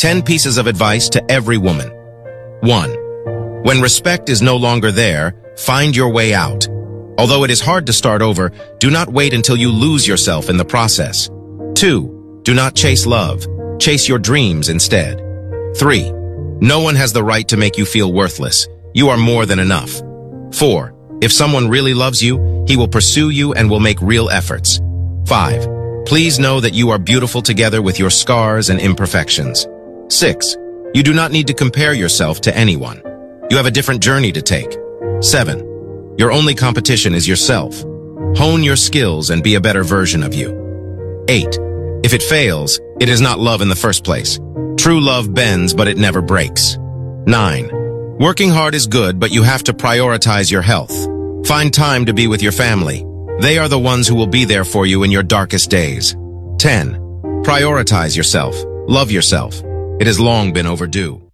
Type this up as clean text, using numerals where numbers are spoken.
10 pieces of advice to every woman. 1. When respect is no longer there, find your way out. Although it is hard to start over, do not wait until you lose yourself in the process. 2. Do not chase love. Chase your dreams instead. 3. No one has the right to make you feel worthless. You are more than enough. 4. If someone really loves you, he will pursue you and will make real efforts. 5. Please know that you are beautiful together with your scars and imperfections. 6. You do not need to compare yourself to anyone. You have a different journey to take. 7. Your only competition is yourself. Hone your skills and be a better version of you. 8. If it fails, it is not love in the first place. True love bends, but it never breaks. 9. Working hard is good, but you have to prioritize your health. Find time to be with your family. They are the ones who will be there for you in your darkest days. 10. Prioritize yourself. Love yourself. It has long been overdue.